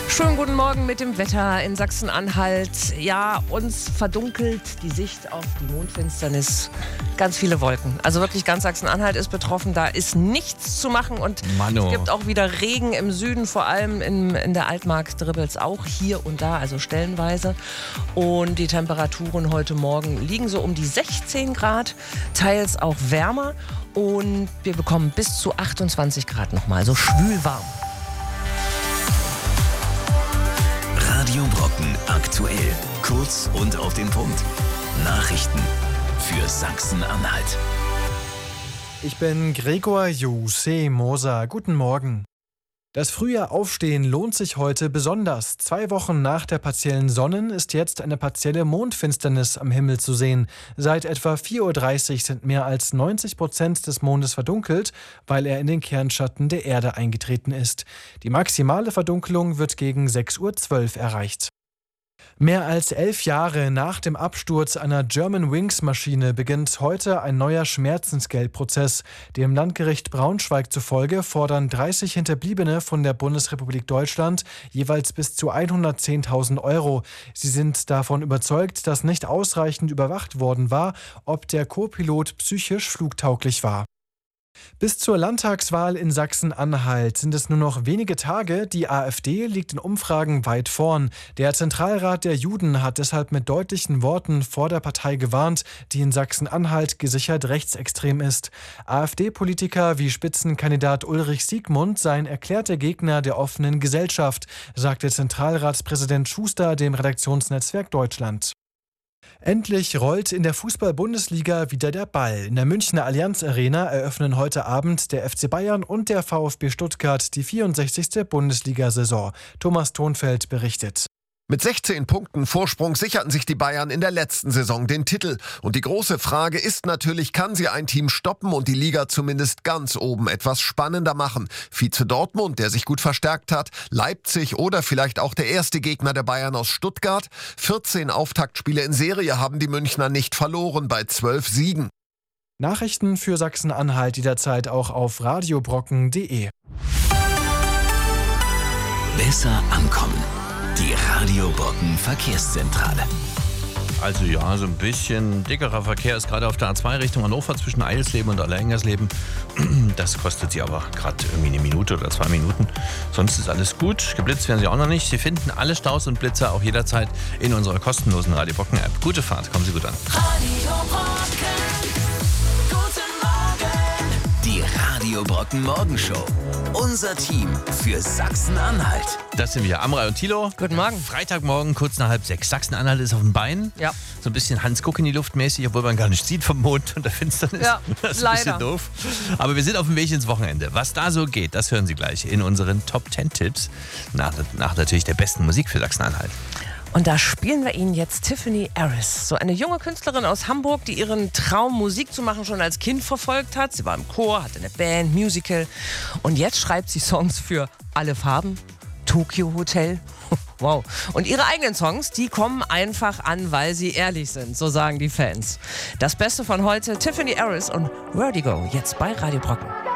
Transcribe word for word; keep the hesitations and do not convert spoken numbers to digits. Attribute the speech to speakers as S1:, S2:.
S1: Schönen guten Morgen mit dem Wetter in Sachsen-Anhalt. Ja, uns verdunkelt die Sicht auf die Mondfinsternis. Ganz viele Wolken. Also wirklich ganz Sachsen-Anhalt ist betroffen. Da ist nichts zu machen. Und
S2: Mano.
S1: Es gibt auch wieder Regen im Süden, vor allem in, in der Altmark dribbelt es auch hier und da, also stellenweise. Und die Temperaturen heute Morgen liegen so um die sechzehn Grad, teils auch wärmer. Und wir bekommen bis zu achtundzwanzig Grad nochmal, so schwül warm.
S3: Radio Brocken aktuell. Kurz und auf den Punkt. Nachrichten für Sachsen-Anhalt.
S4: Ich bin Gregor Jose Moser. Guten Morgen. Das frühe Aufstehen lohnt sich heute besonders. Zwei Wochen nach der partiellen Sonnen- ist jetzt eine partielle Mondfinsternis am Himmel zu sehen. Seit etwa vier Uhr dreißig sind mehr als neunzig Prozent des Mondes verdunkelt, weil er in den Kernschatten der Erde eingetreten ist. Die maximale Verdunkelung wird gegen sechs Uhr zwölf erreicht. Mehr als elf Jahre nach dem Absturz einer Germanwings-Maschine beginnt heute ein neuer Schmerzensgeldprozess. Dem Landgericht Braunschweig zufolge fordern dreißig Hinterbliebene von der Bundesrepublik Deutschland jeweils bis zu hundertzehntausend Euro. Sie sind davon überzeugt, dass nicht ausreichend überwacht worden war, ob der Co-Pilot psychisch flugtauglich war. Bis zur Landtagswahl in Sachsen-Anhalt sind es nur noch wenige Tage. Die AfD liegt in Umfragen weit vorn. Der Zentralrat der Juden hat deshalb mit deutlichen Worten vor der Partei gewarnt, die in Sachsen-Anhalt gesichert rechtsextrem ist. AfD-Politiker wie Spitzenkandidat Ulrich Siegmund seien erklärte Gegner der offenen Gesellschaft, sagte Zentralratspräsident Schuster dem Redaktionsnetzwerk Deutschland. Endlich rollt in der Fußball-Bundesliga wieder der Ball. In der Münchner Allianz Arena eröffnen heute Abend der F C Bayern und der VfB Stuttgart die vierundsechzigste Bundesliga-Saison. Thomas Thonfeld berichtet.
S5: Mit sechzehn Punkten Vorsprung sicherten sich die Bayern in der letzten Saison den Titel. Und die große Frage ist natürlich, kann sie ein Team stoppen und die Liga zumindest ganz oben etwas spannender machen? Vize Dortmund, der sich gut verstärkt hat, Leipzig oder vielleicht auch der erste Gegner der Bayern aus Stuttgart. vierzehn Auftaktspiele in Serie haben die Münchner nicht verloren bei zwölf Siegen.
S4: Nachrichten für Sachsen-Anhalt jederzeit auch auf radiobrocken punkt de.
S3: Besser ankommen. Die Radio Brocken Verkehrszentrale.
S2: Also ja, so ein bisschen dickerer Verkehr ist gerade auf der A zwei Richtung Hannover zwischen Eidelsleben und Allerhengersleben. Das kostet Sie aber gerade irgendwie eine Minute oder zwei Minuten. Sonst ist alles gut. Geblitzt werden Sie auch noch nicht. Sie finden alle Staus und Blitzer auch jederzeit in unserer kostenlosen Radio Brocken App. Gute Fahrt, kommen Sie gut an.
S3: Radio Brocken. Guten Morgen. Die Radio Brocken Morgenshow. Unser Team für Sachsen-Anhalt.
S2: Das sind wir, Amrei und Thilo.
S1: Guten Morgen.
S2: Freitagmorgen, kurz nach halb sechs. Sachsen-Anhalt ist auf dem Bein.
S1: Ja.
S2: So ein bisschen Hans Guck in die Luft mäßig, obwohl man gar nicht sieht vom Mond und der Finsternis.
S1: Ja,
S2: das ist
S1: leider.
S2: ein bisschen doof. Aber wir sind auf dem Weg ins Wochenende. Was da so geht, das hören Sie gleich in unseren Top zehn Tipps. Nach, nach natürlich der besten Musik für Sachsen-Anhalt.
S1: Und da spielen wir Ihnen jetzt Tiffany Harris, so eine junge Künstlerin aus Hamburg, die ihren Traum, Musik zu machen, schon als Kind verfolgt hat. Sie war im Chor, hatte eine Band, Musical und jetzt schreibt sie Songs für alle Farben, Tokyo Hotel. Wow. Und ihre eigenen Songs, die kommen einfach an, weil sie ehrlich sind, so sagen die Fans. Das Beste von heute, Tiffany Harris und Vertigo, jetzt bei Radio Brocken.